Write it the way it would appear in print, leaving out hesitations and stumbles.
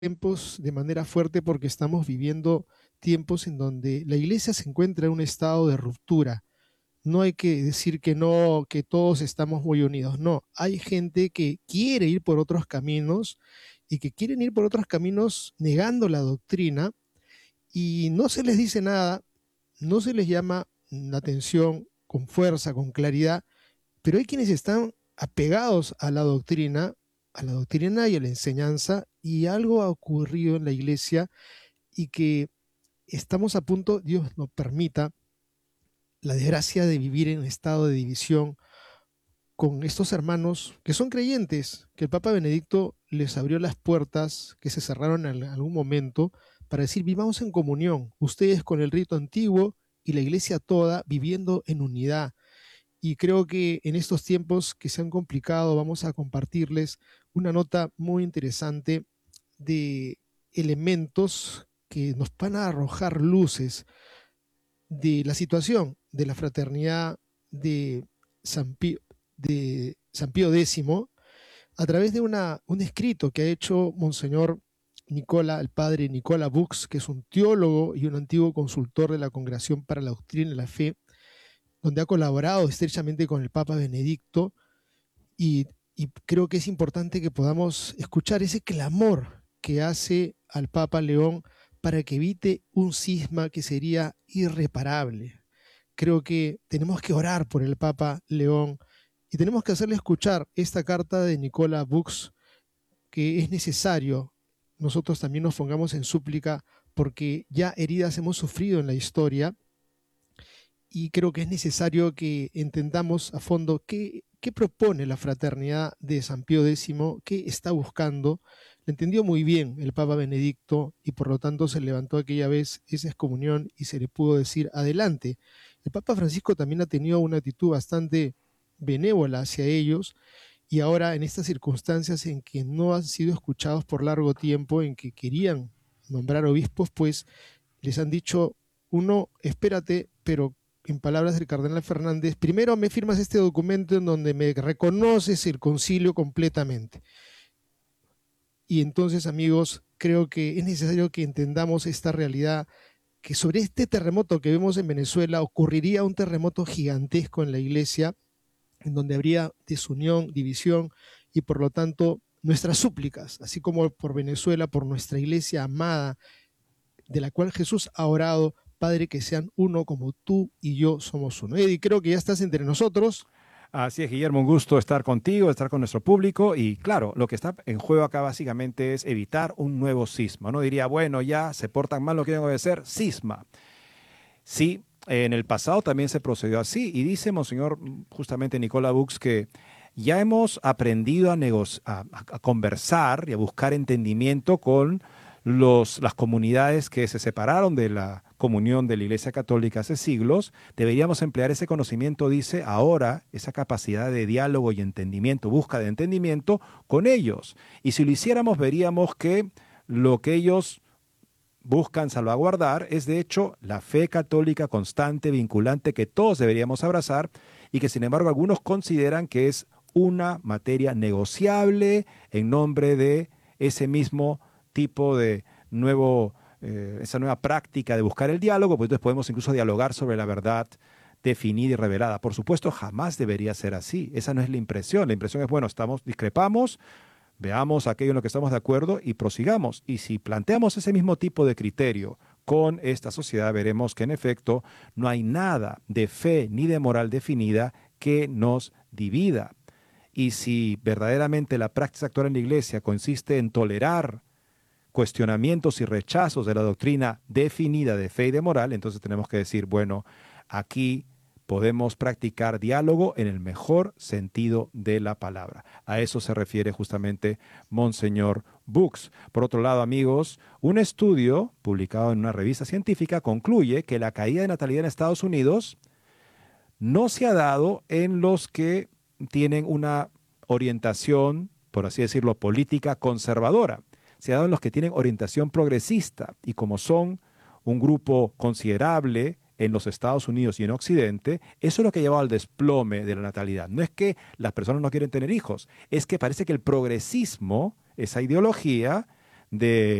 tiempos de manera fuerte porque estamos viviendo tiempos en donde la iglesia se encuentra en un estado de ruptura. No hay que decir que no, que todos estamos muy unidos. No, hay gente que quiere ir por otros caminos y que quieren ir por otros caminos negando la doctrina y no se les dice nada, no se les llama la atención con fuerza, con claridad, pero hay quienes están apegados a la doctrina y a la enseñanza, y algo ha ocurrido en la iglesia y que estamos a punto, Dios nos permita, la desgracia de vivir en estado de división con estos hermanos que son creyentes, que el Papa Benedicto les abrió las puertas que se cerraron en algún momento para decir, vivamos en comunión, ustedes con el rito antiguo y la iglesia toda viviendo en unidad. Y creo que en estos tiempos que se han complicado vamos a compartirles una nota muy interesante de elementos que nos van a arrojar luces de la situación de la fraternidad de San Pío, de San Pío X a través de un escrito que ha hecho Monseñor Nicola, el padre Nicola Bux, que es un teólogo y un antiguo consultor de la Congregación para la Doctrina y la Fe, donde ha colaborado estrechamente con el Papa Benedicto y, y creo que es importante que podamos escuchar ese clamor que hace al Papa León para que evite un cisma que sería irreparable. Creo que tenemos que orar por el Papa León y tenemos que hacerle escuchar esta carta de Nicola Bux, que es necesario nosotros también nos pongamos en súplica porque ya heridas hemos sufrido en la historia y creo que es necesario que entendamos a fondo qué propone la fraternidad de San Pío X, qué está buscando. Lo entendió muy bien el Papa Benedicto y por lo tanto se levantó aquella vez esa excomunión y se le pudo decir adelante. El Papa Francisco también ha tenido una actitud bastante benévola hacia ellos y ahora en estas circunstancias en que no han sido escuchados por largo tiempo, en que querían nombrar obispos, pues les han dicho, uno, espérate, pero en palabras del cardenal Fernández, primero me firmas este documento en donde me reconoces el concilio completamente. Y entonces, amigos, creo que es necesario que entendamos esta realidad, que sobre este terremoto que vemos en Venezuela ocurriría un terremoto gigantesco en la iglesia, en donde habría desunión, división, y por lo tanto nuestras súplicas, así como por Venezuela, por nuestra iglesia amada, de la cual Jesús ha orado, Padre, que sean uno como tú y yo somos uno. Eddie, creo que ya estás entre nosotros. Así es, Guillermo, un gusto estar contigo, estar con nuestro público y claro, lo que está en juego acá básicamente es evitar un nuevo cisma. No diría, bueno, ya se portan mal, no quieren obedecer, cisma. Sí, en el pasado también se procedió así y dice Monseñor justamente Nicola Bux que ya hemos aprendido a conversar y a buscar entendimiento con las comunidades que se separaron de la comunión de la Iglesia Católica hace siglos. Deberíamos emplear ese conocimiento, dice, ahora, esa capacidad de diálogo y entendimiento, búsqueda de entendimiento con ellos. Y si lo hiciéramos, veríamos que lo que ellos buscan salvaguardar es de hecho la fe católica constante, vinculante, que todos deberíamos abrazar y que sin embargo algunos consideran que es una materia negociable en nombre de ese mismo tipo de esa nueva práctica de buscar el diálogo, pues entonces podemos incluso dialogar sobre la verdad definida y revelada. Por supuesto, jamás debería ser así. Esa no es la impresión. La impresión es, bueno, discrepamos, veamos aquello en lo que estamos de acuerdo y prosigamos. Y si planteamos ese mismo tipo de criterio con esta sociedad, veremos que en efecto no hay nada de fe ni de moral definida que nos divida. Y si verdaderamente la práctica actual en la Iglesia consiste en tolerar cuestionamientos y rechazos de la doctrina definida de fe y de moral, entonces tenemos que decir, bueno, aquí podemos practicar diálogo en el mejor sentido de la palabra. A eso se refiere justamente Monseñor Bux. Por otro lado, amigos, un estudio publicado en una revista científica concluye que la caída de natalidad en Estados Unidos no se ha dado en los que tienen una orientación, por así decirlo, política conservadora. Se ha dado en los que tienen orientación progresista y como son un grupo considerable en los Estados Unidos y en Occidente, eso es lo que ha llevado al desplome de la natalidad. No es que las personas no quieren tener hijos, es que parece que el progresismo, esa ideología, de